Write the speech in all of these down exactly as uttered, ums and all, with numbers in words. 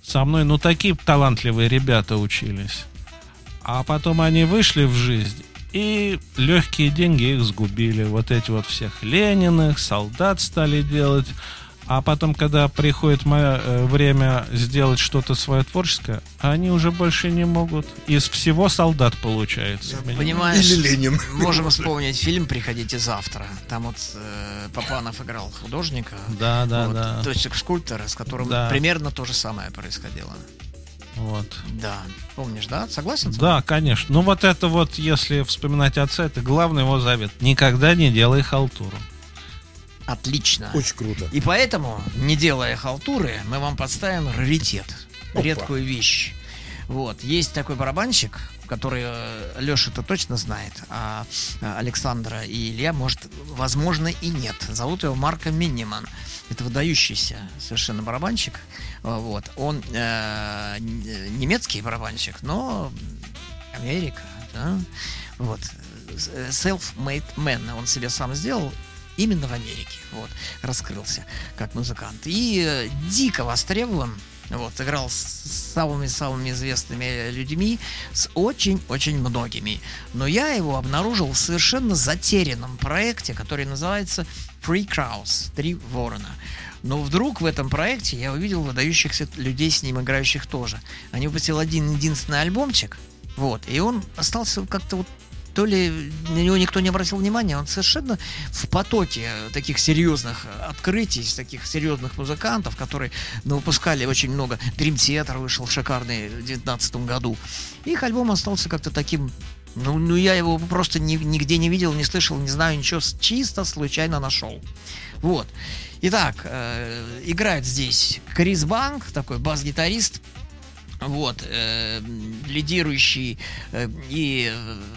Со мной, ну, такие талантливые ребята учились. А потом они вышли в жизнь, и легкие деньги их сгубили. Вот эти вот всех Лениных, солдат стали делать. А потом, когда приходит мое э, время сделать что-то свое творческое, они уже больше не могут. Из всего солдат получается. Понимаешь, Или Ленин. Можем вспомнить фильм «Приходите завтра». Там вот э, Папанов играл художника. Да, да, вот, да. То есть скульптора, с которым Да. примерно то же самое происходило. Вот. Да. Помнишь, да? Согласен? Да, конечно. Ну вот это вот, если вспоминать отца, это главный его завет. Никогда не делай халтуру. Отлично. Очень круто. И поэтому, не делая халтуры, мы вам подставим раритет. Опа. Редкую вещь. Вот. Есть такой барабанщик, который Леша-то точно знает, а Александра и Илья, может, возможно, и нет. Зовут его Марко Миниман. Это выдающийся совершенно барабанщик. Вот. Он э, немецкий барабанщик, но Америка. Да? Вот. Self-made man он себе сам сделал. Именно в Америке, вот, раскрылся как музыкант. И э, дико востребован, вот, играл с самыми-самыми известными людьми, с очень-очень многими. Но я его обнаружил в совершенно затерянном проекте, который называется Three Crows, Три ворона. Но вдруг в этом проекте я увидел выдающихся людей, с ним играющих тоже. Они выпустили один единственный альбомчик, вот, и он остался как-то вот, то ли на него никто не обратил внимания, он совершенно в потоке таких серьезных открытий, таких серьезных музыкантов, которые ну, выпускали очень много. Dream Theater вышел шикарный в две тысячи девятнадцатом году. Их альбом остался как-то таким, ну, ну я его просто ни, нигде не видел, не слышал, не знаю ничего, чисто случайно нашел. Вот. Итак, э, играет здесь Крис Банк, такой бас-гитарист, вот, э, лидирующий э, и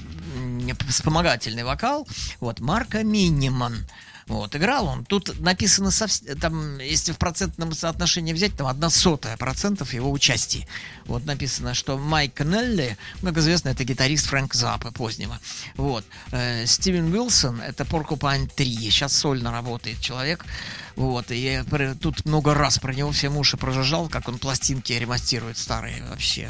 э, вспомогательный вокал, вот, Марко Миниман. Вот, играл он. Тут написано, совсем, там, если в процентном соотношении взять, там одна сотая процентов его участия. Вот написано, что Майк Коннелли, как известно, это гитарист Фрэнк Заппа позднего. Вот. Э, Стивен Уилсон, это Porcupine три. Сейчас сольно работает человек. Вот. И я тут много раз про него всем уши прожужжал, как он пластинки ремастирует старые вообще.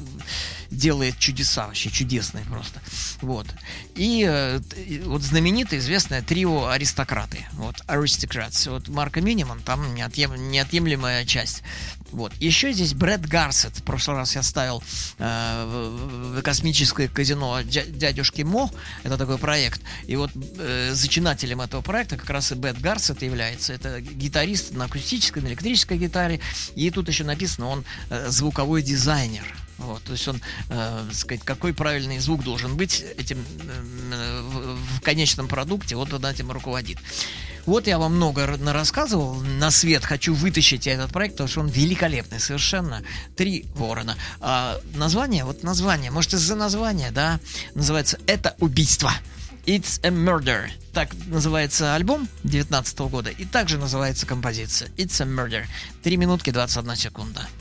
Делает чудеса, вообще чудесные просто. Вот. И э, вот знаменитое, известное трио «Аристократы». Вот, Aristocrats. Вот Марко Миниман, там неотъем, неотъемлемая часть. Вот. Еще здесь Брэд Гарсет. В прошлый раз я ставил э, в, в космическое казино дядюшки Мо. Это такой проект. И вот э, зачинателем этого проекта как раз и Брэд Гарсет является. Это гитарист на акустической, на электрической гитаре. И тут еще написано, он э, звуковой дизайнер. Вот, то есть он, э, сказать, какой правильный звук должен быть этим э, в, в конечном продукте, вот он этим руководит. Вот я вам много рассказывал, на свет хочу вытащить я этот проект, потому что он великолепный совершенно. Три ворона. А название, вот название, может из-за названия, да, называется «Это убийство». It's a Murder. Так называется альбом девятнадцатого года, и также называется композиция It's a Murder. Три минутки двадцать одна секунда.